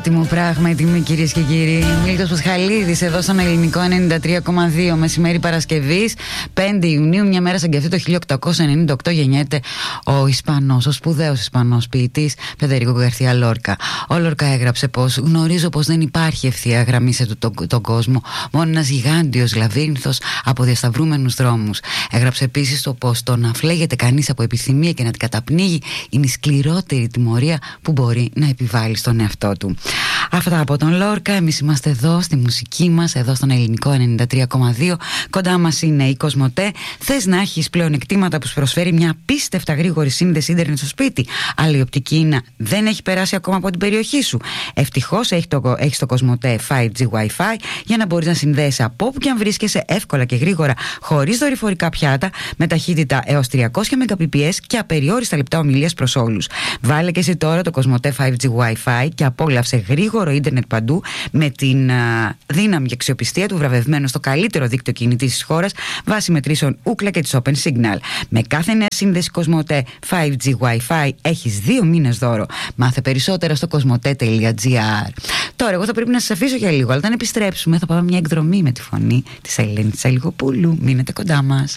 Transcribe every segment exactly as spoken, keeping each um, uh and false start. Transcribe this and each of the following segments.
άτιμο πράγμα, έτοιμοι κυρίες και κύριοι. Μίλτος Πασχαλίδης εδώ στον Ελληνικό ενενήντα τρία κόμμα δύο. Μεσημέρι Παρασκευής, πέντε Ιουνίου, μια μέρα σαν και αυτή το χίλια οκτακόσια ενενήντα οκτώ, γεννιέται ο Ισπανός, ο σπουδαίος Ισπανός ποιητής Φεντερίκο Γκαρθία Λόρκα. Ο Λόρκα έγραψε πως γνωρίζω πως δεν υπάρχει ευθεία γραμμή σε τον το, το κόσμο, μόνο ένας γιγάντιος λαβύρινθος από διασταυρούμενους δρόμους. Έγραψε επίσης το πως το να φλέγεται κανείς από επιθυμία και να την καταπνίγει είναι η σκληρότερη τιμωρία που μπορεί να επιβάλλει στον εαυτό του. Αυτά από τον Λόρκα. Εμείς είμαστε εδώ στη μουσική μας, εδώ στον Ελληνικό ενενήντα τρία κόμμα δύο. Κοντά μας είναι η Κοσμοτέ. Θες να έχεις πλεονεκτήματα που σου προσφέρει μια απίστευτα γρήγορη σύνδεση ίντερνετ στο σπίτι, αλλά η οπτική ίνα δεν έχει περάσει ακόμα από την περιοχή σου? Ευτυχώς έχεις το, έχεις το Κοσμοτέ φάιβ τζι Wi-Fi για να μπορείς να συνδέεσαι από όπου και αν βρίσκεσαι εύκολα και γρήγορα, χωρίς δορυφορικά πιάτα, με ταχύτητα έως τριακόσια Mbps και απεριόριστα λεπτά ομιλίας προς όλους. Βάλε και εσύ τώρα το Κοσμοτέ φάιβ τζι Wi-Fi και απόλαυσε γρήγορο ίντερνετ παντού με την α, δύναμη και αξιοπιστία του, βραβευμένο στο καλύτερο δίκτυο κινητής της χώρας βάσει μετρήσεων Ookla και της Open Signal. Με κάθε νέα σύνδεση Κοσμοτέ φάιβ τζι Wi-Fi έχεις δύο μήνες δώρο. Μάθε περισσότερα στο κοσμοτέ τελεία τζι άρ. Τώρα εγώ θα πρέπει να σας αφήσω για λίγο, αλλά όταν επιστρέψουμε θα πάμε μια εκδρομή με τη φωνή της Ελένης Τσαλιγοπούλου. Μείνετε κοντά μας.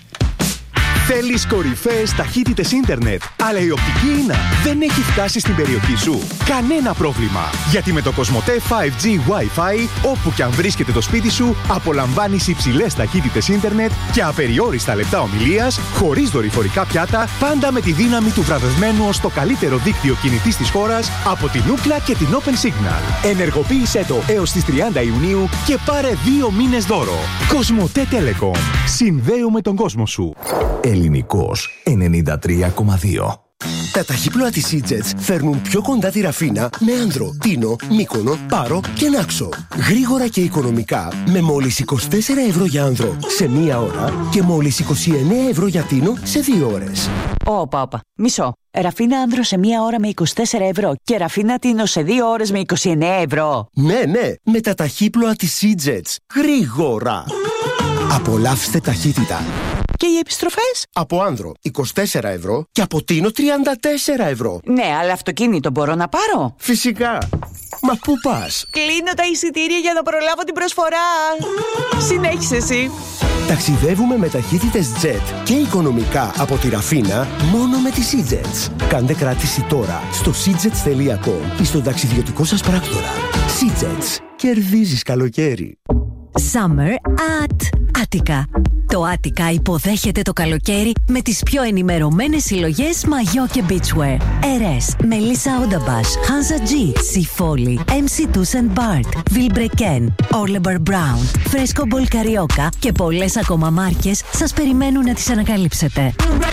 Θέλεις κορυφαίες ταχύτητες ίντερνετ, αλλά η οπτική ίνα δεν έχει φτάσει στην περιοχή σου? Κανένα πρόβλημα, γιατί με το Κοσμοτέ φάιβ τζι Wi-Fi, όπου και αν βρίσκεται το σπίτι σου, απολαμβάνεις υψηλές ταχύτητες ίντερνετ και απεριόριστα λεπτά ομιλίας, χωρίς δορυφορικά πιάτα, πάντα με τη δύναμη του βραβευμένου ως το καλύτερο δίκτυο κινητής της χώρας από την Ookla και την Open Signal. Ενεργοποίησέ το έως τις τριάντα Ιουνίου και πάρε δύο μήνες δώρο. Κοσμοτέ Telecom. Συνδέουμε τον κόσμο σου. Ελληνικός ενενήντα τρία κόμμα δύο. Τα ταχύπλοα της Seajets φέρνουν πιο κοντά τη Ραφίνα με Άνδρο, Τίνο, Μύκονο, Πάρο και Νάξο. Γρήγορα και οικονομικά με μόλις είκοσι τέσσερα ευρώ για Άνδρο σε μία ώρα και μόλις είκοσι εννέα ευρώ για Τίνο σε δύο ώρες. Όπα, όπα. Μισό. Ραφίνα Άνδρο σε μία ώρα με είκοσι τέσσερα ευρώ και Ραφίνα Τίνο σε δύο ώρες με είκοσι εννέα ευρώ. Ναι, ναι, με τα ταχύπλοα της Seajets. Γρήγορα. Απολαύστε ταχύτητα. Και οι επιστροφές? Από Άνδρο είκοσι τέσσερα ευρώ και από Τίνο τριάντα τέσσερα ευρώ. Ναι, αλλά αυτοκίνητο μπορώ να πάρω? Φυσικά. Μα πού πας? Κλείνω τα εισιτήρια για να προλάβω την προσφορά. Συνέχισε εσύ. Ταξιδεύουμε με ταχύτητες Jet και οικονομικά από τη Ραφίνα μόνο με τη Seajets. Κάντε κράτηση τώρα στο seajets τελεία com ή στον ταξιδιωτικό σας πράκτορα. Seajets. Κερδίζεις καλοκαίρι. Summer at Attica. Το Attica υποδέχεται το καλοκαίρι με τις πιο ενημερωμένες συλλογές μαγιό και beachwear. Ερές, Melissa Odabash, Hansa G, Sifoli, εμ σι Tuss and Bart, Vilebrequin, Oliver Brown, Fresco Ball Carioca και πολλές ακόμα μάρκες σας περιμένουν να τις ανακαλύψετε.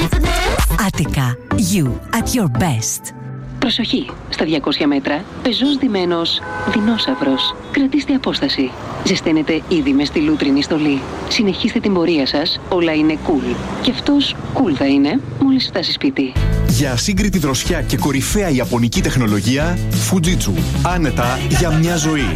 Attica, you at your best. Προσοχή! Στα διακόσια μέτρα, πεζός ντυμένος δεινόσαυρος. Κρατήστε απόσταση. Ζεσταίνετε ήδη με στη λούτρινη στολή. Συνεχίστε την πορεία σας, όλα είναι cool. Και αυτός cool θα είναι μόλις φτάσει σπίτι. Για ασύγκριτη δροσιά και κορυφαία ιαπωνική τεχνολογία, Fujitsu. Άνετα για μια ζωή.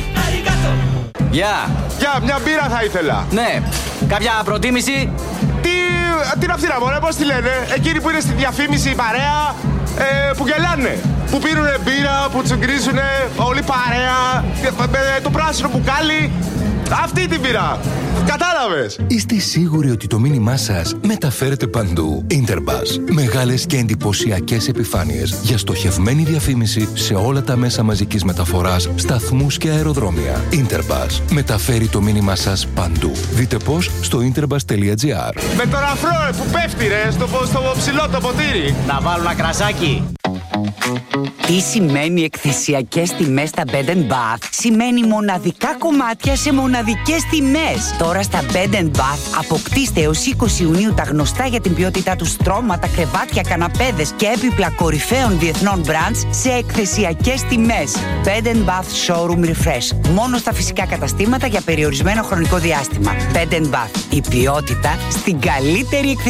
Γεια! Γεια, μια μπύρα θα ήθελα. Ναι, κάποια προτίμηση? Τι, την αυθύρα μωρέ, πώς τη λένε? Εκείνοι που είναι στη διαφήμιση η παρέα, ε, που γελάνε. Που πίνουνε μπύρα, που τσουγκρίζουνε, όλη παρέα, με το πράσινο μπουκάλι. Αυτή την πήρα. Κατάλαβες? Είστε σίγουροι ότι το μήνυμά σας μεταφέρεται παντού? Interbus. Μεγάλες και εντυπωσιακές επιφάνειες για στοχευμένη διαφήμιση σε όλα τα μέσα μαζικής μεταφοράς, σταθμούς και αεροδρόμια. Interbus. Μεταφέρει το μήνυμά σας παντού. Δείτε πώς στο interbus τελεία τζι άρ. Με τον αφρό ρε, που πέφτει ρε, στο, στο ψηλό το ποτήρι. Να βάλω ένα κρασάκι. Τι σημαίνει εκθεσιακές τιμές στα Bed and Bath? Σημαίνει μοναδικά κομμάτια σε μοναδικές τιμές. Τώρα στα Bed and Bath αποκτήστε έως είκοσι Ιουνίου τα γνωστά για την ποιότητά τους στρώματα, κρεβάτια, καναπέδες και έπιπλα κορυφαίων διεθνών brands σε εκθεσιακές τιμές. Bed and Bath Showroom Refresh. Μόνο στα φυσικά καταστήματα για περιορισμένο χρονικό διάστημα. Bed and Bath. Η ποιότητα στην καλύτερη εκθεσία.